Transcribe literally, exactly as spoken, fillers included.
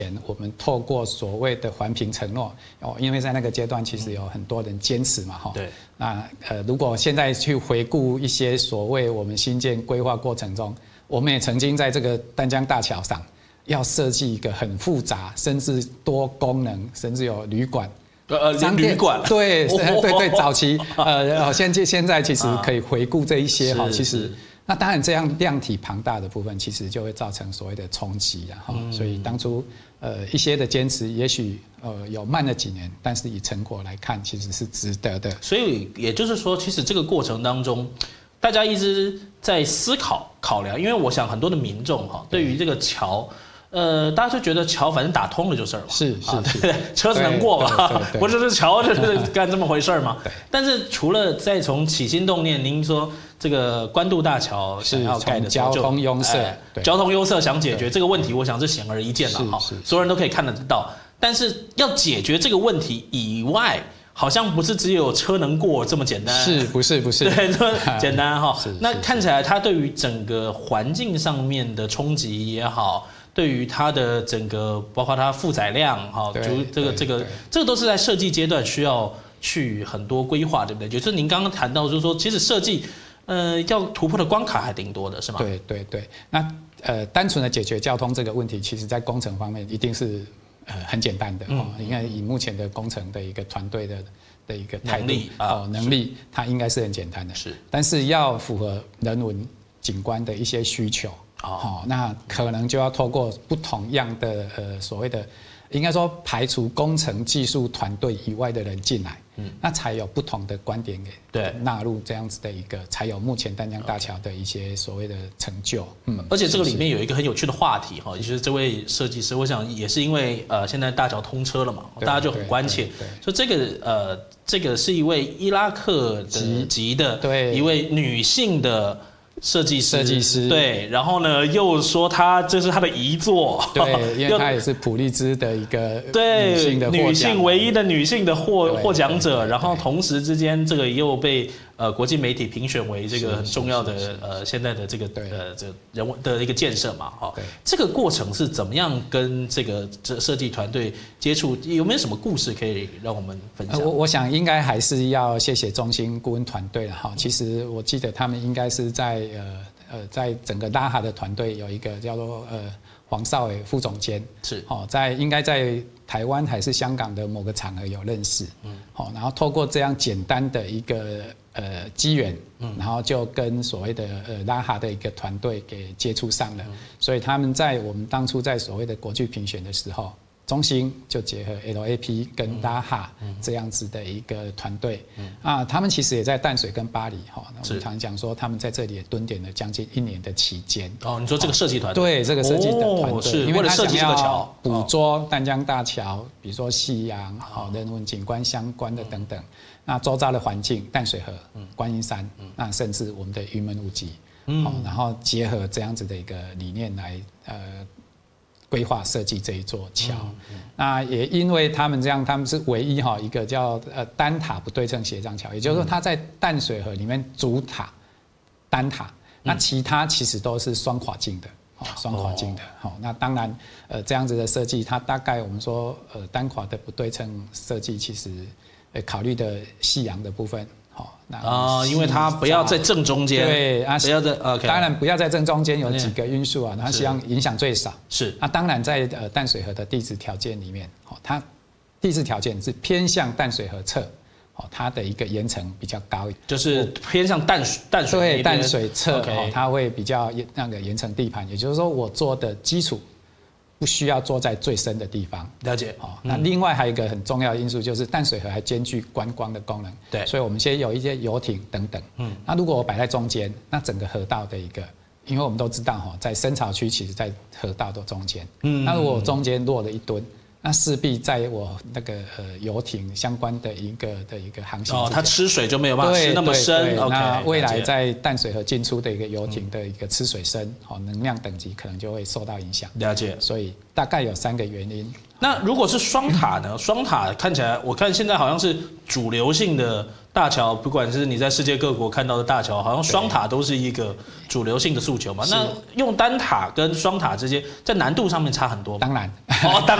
我们透过所谓的环评承诺哦，因为在那个阶段其实有很多人坚持嘛，哈。 对。 那呃，如果现在去回顾一些所谓我们新建规划过程中，我们也曾经在这个淡江大桥上要设计一个很复杂，甚至多功能，甚至有旅馆。 呃，旅馆。 对对对，早期呃，现在现在其实可以回顾这一些哈，其实。那当然，这样量体庞大的部分，其实就会造成所谓的冲击了哈。嗯、所以当初呃一些的坚持，也许呃有慢了几年，但是以成果来看，其实是值得的。 所以也就是说，其实这个过程当中，大家一直在思考考量，因为我想很多的民众哈，对于这个桥。呃，大家就觉得桥反正打通了就是了嘛， 是是啊，对不对？车子能过嘛，不就是桥就是干这么回事嘛。但是除了再从起心动念，您说这个关渡大桥想要盖的时候， 交通拥塞， 交通拥塞想解决这个问题，我想是显而易见了哈，所有人都可以看得到。但是要解决这个问题以外，好像不是只有车能过这么简单， 是不是不是？ 对，这么简单哈。那看起来它对于整个环境上面的冲击也好。对于它的整个，包括它负载量，哈，就这个这个这个都是在设计阶段需要去很多规划，对不对？就是您刚刚谈到，就是说，其实设计，呃，要突破的关卡还挺多的，是吗？ 对对对。那呃，单纯的解决交通这个问题，其实在工程方面一定是呃很简单的哦。应该以目前的工程的一个团队的的一个能力哦能力，它应该是很简单的。 是， 但是要符合人文景观的一些需求。哦，那可能就要透过不同样的呃所谓的，应该说排除工程技术团队以外的人进来，嗯，那才有不同的观点给对纳入这样子的一个，才有目前淡江大桥的一些所谓的成就，嗯。 而且这个里面有一个很有趣的话题哈，也就是这位设计师，我想也是因为呃现在大桥通车了嘛，大家就很关切，说这个呃这个是一位伊拉克的籍的一位女性的。设计师， 设计师对，然后呢，又说他这是他的遗作， 对，因为他也是普利兹的一个对女性的女性唯一的女性的获获奖者，然后同时之间这个又被呃国际媒体评选为这个很重要的呃现在的这个呃这人文的一个建设嘛，哈，这个过程是怎么样跟这个这设计团队接触？有没有什么故事可以让我们分享？ 我我想应该还是要谢谢中心顾问团队了哈。其实我记得他们应该是在呃呃，在整个拉哈的团队有一个叫做呃黄少伟副总监， 是哦，在应该在台湾还是香港的某个场合有认识，嗯，好，然后透过这样简单的一个呃机缘，嗯，然后就跟所谓的呃拉哈的一个团队给接触上了，嗯，所以他们在我们当初在所谓的国际评选的时候。中心就结合 L A P 跟拉哈这样子的一个团队，啊，他们其实也在淡水跟巴黎哈。我们常讲说，他们在这里也蹲点了将近一年的期间。 哦，你说这个设计团队？ 对，这个设计的团队， 是为了设计这个桥， 捕捉淡江大桥，比如说夕阳、好人文景观相关的等等。那周遭的环境，淡水河、观音山，那甚至我们的云门舞集，好，然后结合这样子的一个理念来呃。规划设计这一座桥，嗯嗯、那也因为他们这样，他们是唯一哈一个叫呃单塔不对称斜障桥，也就是说它在淡水河里面主塔单塔，那其他其实都是双跨径的，哦，双跨径的，好，那当然呃这样子的设计，它大概我们说呃单跨的不对称设计，其实呃考虑的夕阳的部分。 啊、呃，因为它不要在正中间， 对啊， 不要在 OK， 当然不要在正中间，有几个因素啊，它希望影响最少。 是啊，当然在呃淡水河的地质条件里面，哦，它地质条件是偏向淡水河侧，哦，它的一个岩层比较高， 就是偏向淡水淡水对淡水侧， okay 哦，它会比较那个岩层地盘，也就是说我做的基础。不需要坐在最深的地方， 了解。 哦，那另外还有一个很重要的因素就是淡水河还兼具观光的功能， 对， 所以我们现在有一些游艇等等，嗯，那如果我摆在中间，那整个河道的一个，因为我们都知道哈，在深潮区其实在河道的中间，嗯，那如果我中间落了一吨。那势必在我那个呃游艇相关的一个的一个航行哦，它吃水就没有办法吃那么深。 那未来在淡水河进出的一个游艇的一个吃水深，哦，能量等级可能就会受到影响。 了解。 所以大概有三个原因。 那如果是双塔呢？双塔看起来，我看现在好像是主流性的大桥，不管是你在世界各国看到的大桥，好像双塔都是一个主流性的诉求嘛。那用单塔跟双塔之间，在难度上面差很多吗？ 当然， 哦，当